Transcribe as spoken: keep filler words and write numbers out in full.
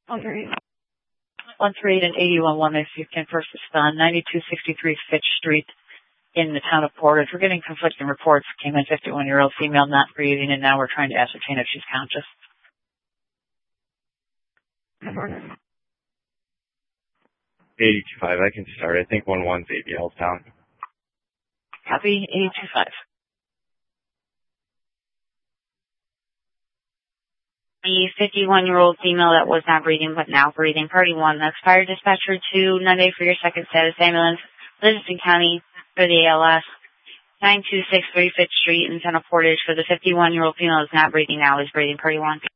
one three eight and eighty-one one, if you can first respond, ninety-two sixty-three Fitch Street in the town of Portage. We're getting conflicting reports. Came in fifty-one-year-old female not breathing, and now we're trying to ascertain if she's conscious. eighty-two five, I can start. I think one one's A B L's down. Copy, eighty-two five. The fifty-one-year-old female that was not breathing but now breathing. Party one, that's fire dispatcher two, Monday for your second status ambulance, Livingston County for the A L S, nine two six three Fifth Street in the town of Portage for the fifty-one-year-old female that's not breathing now is breathing. Party one.